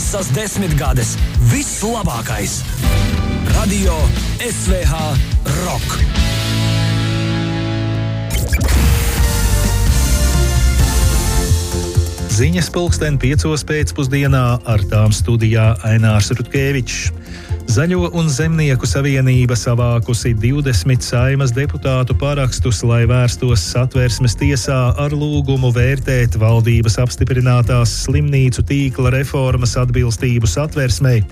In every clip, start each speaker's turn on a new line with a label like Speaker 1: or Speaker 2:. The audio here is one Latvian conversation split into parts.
Speaker 1: Visas 10 gades vislabākais. Radio SVH Rock.
Speaker 2: Ziņas 5:00 pēcpusdienā, ar tām studijā Ainārs Rutkevičs. Zaļo un Zemnieku savienība savākusi 20 Saeimas deputātu parakstus, lai vērstos Satversmes tiesā ar lūgumu vērtēt valdības apstiprinātās slimnīcu tīkla reformas atbilstību Satversmei.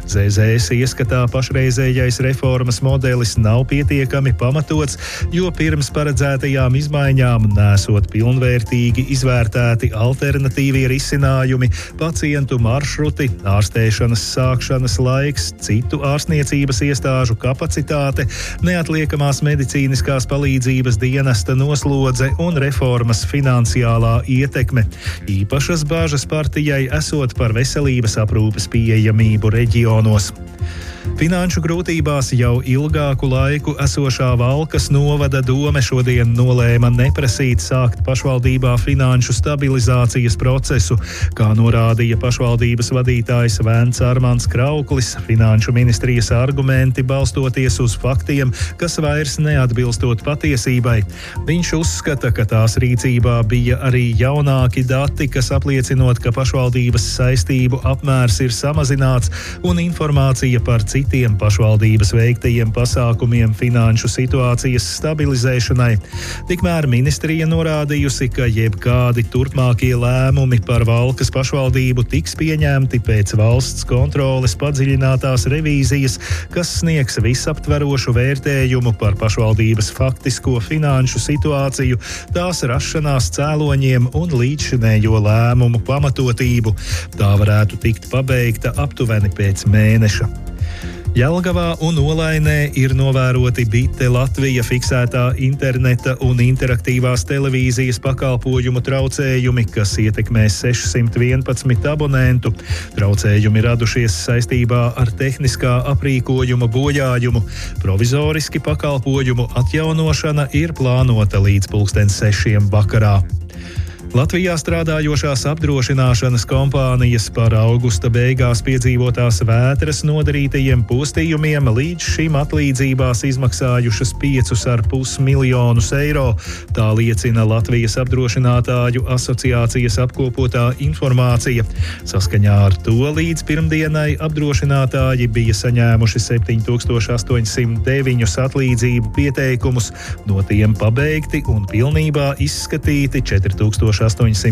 Speaker 2: ZZS ieskatā pašreizējais reformas modelis nav pietiekami pamatots, jo pirms paredzētajām izmaiņām nesot pilnvērtīgi izvērtēti alternatīvie risinājumi, pacientu maršruti, ārstēšanas sākšanas laiks, citu ārstniecības iestāžu kapacitāte, neatliekamās medicīniskās palīdzības dienesta noslodze un reformas finansiālā ietekme. Īpašas bāžas partijai esot par veselības aprūpes pieejamību reģionos. Finanšu grūtībās jau ilgāku laiku esošā Valkas novada dome šodien nolēma neprasīt sākt pašvaldībā finanšu stabilizācijas procesu, kā norādīja pašvaldības vadītājs Vēns Armāns Krauklis. Finanšu ministrijas argumenti balstoties uz faktiem, kas vairs neatbilstot patiesībai. Viņš uzskata, ka tās rīcībā bija arī jaunāki dati, kas apliecinot, ka pašvaldības saistību apmērs ir samazināts un informācija par citiem pašvaldības veiktajiem pasākumiem finanšu situācijas stabilizēšanai. Tikmēr ministrija norādījusi, ka jebkādi turpmākie lēmumi par Valkas pašvaldību tiks pieņemti pēc valsts kontroles padziļinātās revīzijas, kas sniegs visaptverošu vērtējumu par pašvaldības faktisko finanšu situāciju, tās rašanās cēloņiem un līdzšinējo lēmumu pamatotību. Tā varētu tikt pabeigta aptuveni pēc mēneša. Jelgavā un Olainē ir novēroti Bite Latvija fiksētā interneta un interaktīvās televīzijas pakalpojumu traucējumi, kas ietekmē 611 abonentu. Traucējumi radušies saistībā ar tehniskā aprīkojuma bojājumu. Provizoriski pakalpojumu atjaunošana ir plānota līdz 6:00 vakarā. Latvijā strādājošās apdrošināšanas kompānijas par augusta beigās piedzīvotās vētras nodarītajiem postījumiem līdz šim atlīdzībās izmaksājušas 5,5 miljonus eiro. Tā liecina Latvijas apdrošinātāju asociācijas apkopotā informācija. Saskaņā ar to līdz pirmdienai apdrošinātāji bija saņēmuši 7809 atlīdzību pieteikumus, no tiem pabeigti un pilnībā izskatīti 4844,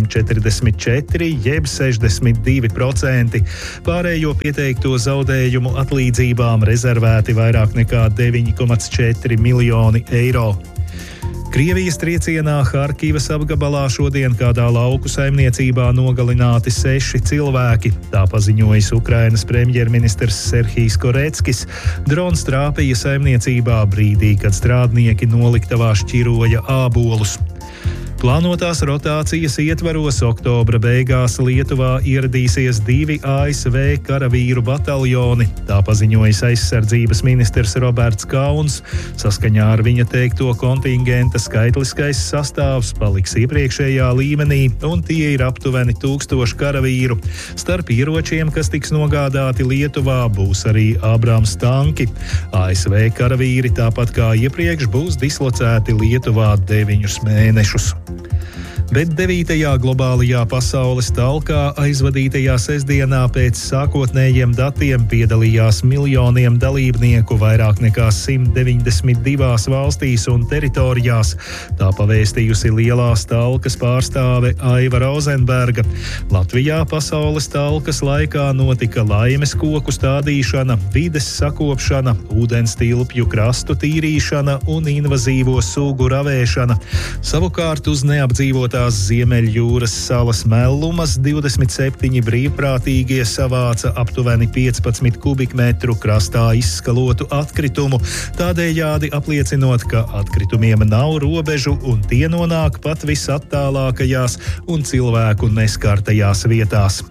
Speaker 2: jeb 62%. Pārējo pieteikto zaudējumu atlīdzībām rezervēti vairāk nekā 9,4 miljoni eiro. Krievijas triecienā Harkivas apgabalā šodien kādā lauku saimniecībā nogalināti 6 cilvēki. Tā paziņojis Ukrainas premjerministrs Serhijs Koreckis. Drons trāpīja saimniecībā brīdī, kad strādnieki noliktavā šķiroja ābolus. Plānotās rotācijas ietvaros oktobra beigās Lietuvā ieradīsies 2 ASV karavīru bataljoni. Tā paziņojis aizsardzības ministrs Roberts Kauns. Saskaņā ar viņa teikto kontingenta skaitliskais sastāvs paliks iepriekšējā līmenī, un tie ir aptuveni 1000 karavīru. Starp ieročiem, kas tiks nogādāti Lietuvā, būs arī Abrams tanki. ASV karavīri, tāpat kā iepriekš, būs dislocēti Lietuvā 9 mēnešus. Bet 9. globālajā pasaules talkā aizvadītajā sestdienā pēc sākotnējiem datiem piedalījās miljoniem dalībnieku vairāk nekā 192 valstīs un teritorijās. Tā pavēstījusi lielās talkas pārstāve Aiva Rozenberga. Latvijā pasaules talkas laikā notika laimes koku stādīšana, vides sakopšana, ūdens tilpju krastu tīrīšana un invazīvo sugu ravēšana. Savukārt uz neapdzīvotā Ziemeļjūras salas Mellumas 27 brīvprātīgie savāca aptuveni 15 kubikmetru krastā izskalotu atkritumu, tādējādi apliecinot, ka atkritumiem nav robežu un tie nonāk pat visattālākajās un cilvēku neskartajās vietās.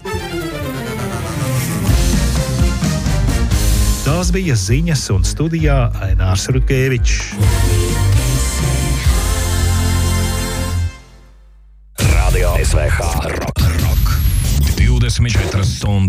Speaker 2: Tās bija ziņas, un studijā Ainārs Rutkevičs.
Speaker 1: SVH Rock. 24 stundas